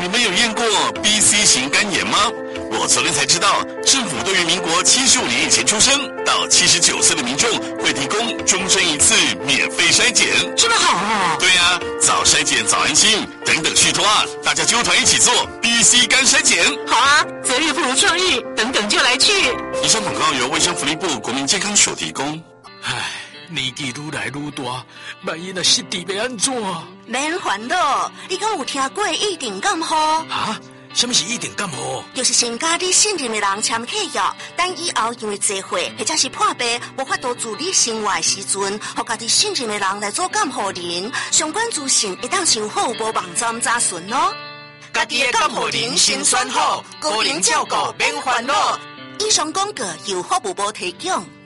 你们有验过 BC 型肝炎吗？我昨天才知道，政府对于民国75年以前出生到79岁的民众会提供终身一次免费筛检。 这么好啊！ 对呀，早筛检早安心，等等续托啊，大家揪团一起做 BC 肝筛检。 好啊，择日不如撞日，等等就来去。 以上广告由卫生福利部国民健康署提供。 唉，年纪愈来愈大，万一若失智要安怎？ 免烦恼，你敢有听过一定感冒？ 啊？什么是一定感冒？ 就是先甲你信任的人签契约，等以后因为聚会或者是破病，无法度自理生活的时阵，互家己信任的人来做感冒人。相关资讯会当上服务部网站查询哦。 家己的感冒人先选好，个人照顾免烦恼。 以上广告由服务部提供。